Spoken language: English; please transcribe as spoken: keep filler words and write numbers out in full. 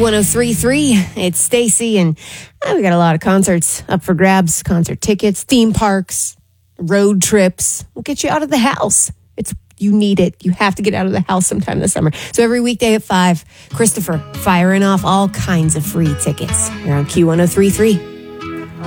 one oh three point three. It's Stacy, and uh, we got a lot of concerts up for grabs. Concert tickets, theme parks, road trips. We'll get you out of the house. It's You need it. You have to get out of the house sometime this summer. So every weekday at five, Christopher firing off all kinds of free tickets. You're on Q one oh three point three.